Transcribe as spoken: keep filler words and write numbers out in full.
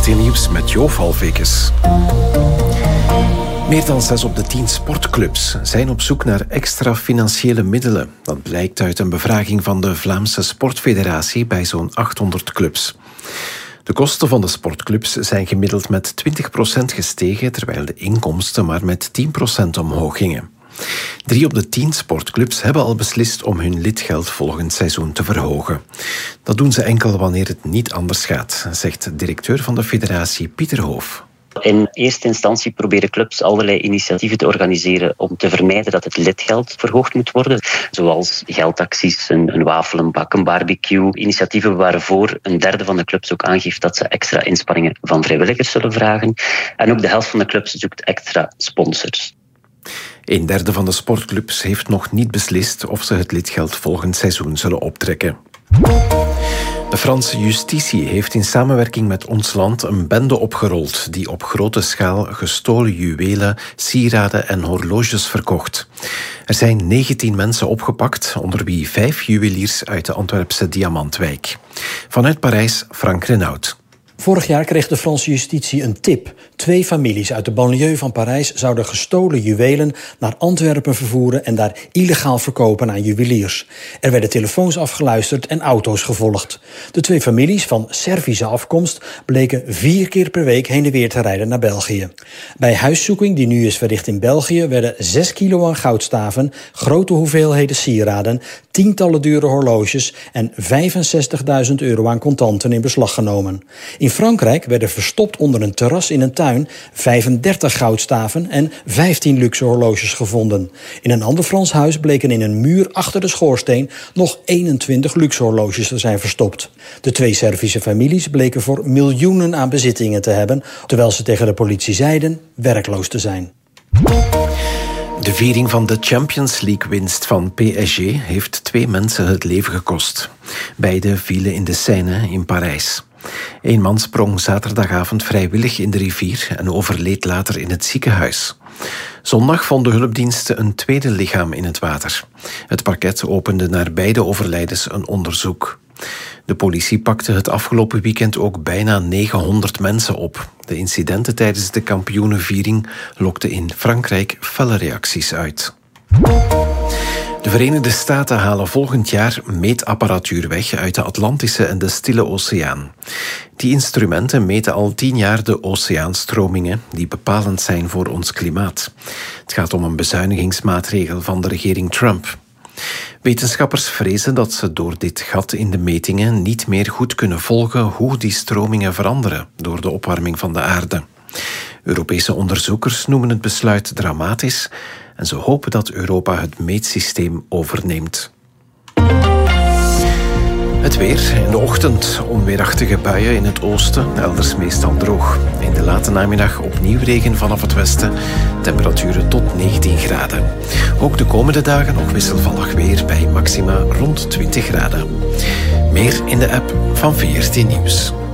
veertien Nieuws met Jo Valvekes. Meer dan zes op de tien sportclubs zijn op zoek naar extra financiële middelen. Dat blijkt uit een bevraging van de Vlaamse Sportfederatie bij zo'n achthonderd clubs. De kosten van de sportclubs zijn gemiddeld met twintig procent gestegen, terwijl de inkomsten maar met tien procent omhoog gingen. Drie op de tien sportclubs hebben al beslist om hun lidgeld volgend seizoen te verhogen. Dat doen ze enkel wanneer het niet anders gaat, zegt directeur van de federatie Pieter Hoof. In eerste instantie proberen clubs allerlei initiatieven te organiseren om te vermijden dat het lidgeld verhoogd moet worden. Zoals geldacties, een, een wafel, een bak, een barbecue. Initiatieven waarvoor een derde van de clubs ook aangeeft dat ze extra inspanningen van vrijwilligers zullen vragen. En ook de helft van de clubs zoekt extra sponsors. Een derde van de sportclubs heeft nog niet beslist of ze het lidgeld volgend seizoen zullen optrekken. De Franse justitie heeft in samenwerking met ons land een bende opgerold die op grote schaal gestolen juwelen, sieraden en horloges verkocht. Er zijn negentien mensen opgepakt, onder wie vijf juweliers uit de Antwerpse Diamantwijk. Vanuit Parijs, Frank Renaud. Vorig jaar kreeg de Franse justitie een tip. Twee families uit de banlieue van Parijs zouden gestolen juwelen naar Antwerpen vervoeren en daar illegaal verkopen aan juweliers. Er werden telefoons afgeluisterd en auto's gevolgd. De twee families van Servische afkomst bleken vier keer per week heen en weer te rijden naar België. Bij huiszoeking die nu is verricht in België werden zes kilo aan goudstaven, grote hoeveelheden sieraden, tientallen dure horloges en vijfenzestigduizend euro aan contanten in beslag genomen. In Frankrijk werden verstopt onder een terras in een tuin vijfendertig goudstaven en vijftien luxe horloges gevonden. In een ander Frans huis bleken in een muur achter de schoorsteen nog eenentwintig luxe horloges te zijn verstopt. De twee Servische families bleken voor miljoenen aan bezittingen te hebben, terwijl ze tegen de politie zeiden werkloos te zijn. De viering van de Champions League-winst van P S G heeft twee mensen het leven gekost. Beide vielen in de Seine in Parijs. Een man sprong zaterdagavond vrijwillig in de rivier en overleed later in het ziekenhuis. Zondag vonden hulpdiensten een tweede lichaam in het water. Het parket opende naar beide overlijdens een onderzoek. De politie pakte het afgelopen weekend ook bijna negenhonderd mensen op. De incidenten tijdens de kampioenenviering lokten in Frankrijk felle reacties uit. De Verenigde Staten halen volgend jaar meetapparatuur weg uit de Atlantische en de Stille Oceaan. Die instrumenten meten al tien jaar de oceaanstromingen die bepalend zijn voor ons klimaat. Het gaat om een bezuinigingsmaatregel van de regering Trump. Wetenschappers vrezen dat ze door dit gat in de metingen niet meer goed kunnen volgen hoe die stromingen veranderen door de opwarming van de aarde. Europese onderzoekers noemen het besluit dramatisch en ze hopen dat Europa het meetsysteem overneemt. Het weer. In de ochtend onweerachtige buien in het oosten, elders meestal droog. In de late namiddag opnieuw regen vanaf het westen. Temperaturen tot negentien graden. Ook de komende dagen nog wisselvallig weer bij maxima rond twintig graden. Meer in de app van veertien Nieuws.